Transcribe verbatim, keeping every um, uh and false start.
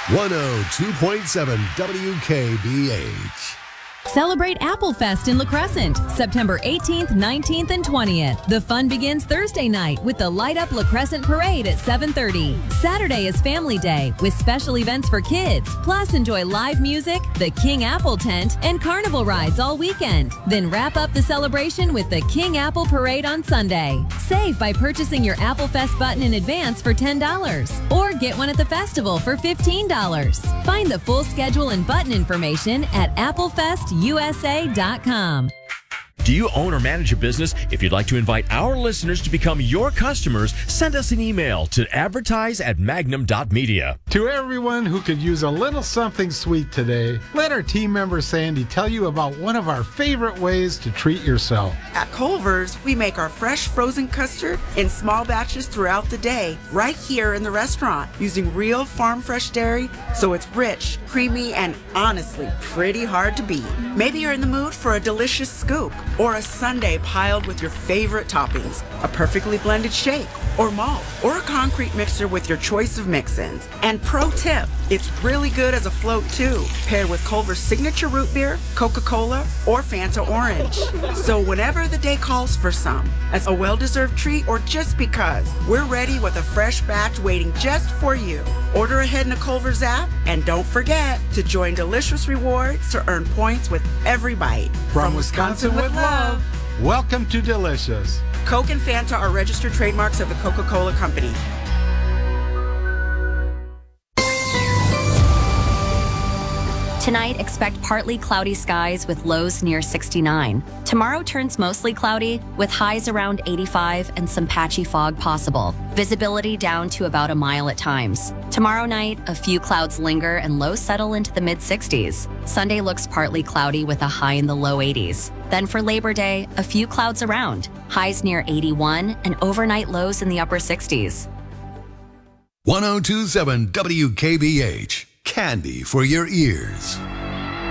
one oh two point seven W K B H. Celebrate Apple Fest in La Crescent, September eighteenth, nineteenth, and twentieth. The fun begins Thursday night with the Light Up La Crescent Parade at seven thirty. Saturday is Family Day with special events for kids. Plus, enjoy live music, the King Apple Tent, and carnival rides all weekend. Then wrap up the celebration with the King Apple Parade on Sunday. Save by purchasing your Apple Fest button in advance for ten dollars or get one at the festival for fifteen dollars. Find the full schedule and button information at apple fest U S A dot com. Do you own or manage a business? If you'd like to invite our listeners to become your customers, send us an email to advertise at magnum dot media. To everyone who could use a little something sweet today, let our team member Sandy tell you about one of our favorite ways to treat yourself. At Culver's, we make our fresh frozen custard in small batches throughout the day, right here in the restaurant, using real farm fresh dairy, so it's rich, creamy, and honestly pretty hard to beat. Maybe you're in the mood for a delicious scoop, or a sundae piled with your favorite toppings, a perfectly blended shake, or malt, or a concrete mixer with your choice of mix-ins. And pro tip, it's really good as a float too, paired with Culver's signature root beer, Coca-Cola, or Fanta Orange. So whenever the day calls for some, as a well-deserved treat or just because, we're ready with a fresh batch waiting just for you. Order ahead in the Culver's app, and don't forget to join Delicious Rewards to earn points with every bite. From Wisconsin with love, welcome to Delicious. Coke and Fanta are registered trademarks of the Coca-Cola Company. Tonight, expect partly cloudy skies with lows near sixty-nine. Tomorrow turns mostly cloudy with highs around eighty-five and some patchy fog possible. Visibility down to about a mile at times. Tomorrow night, a few clouds linger and lows settle into the mid sixties. Sunday looks partly cloudy with a high in the low eighties. Then for Labor Day, a few clouds around, highs near eighty-one and overnight lows in the upper sixties. one oh two point seven W K B H. Candy for your ears.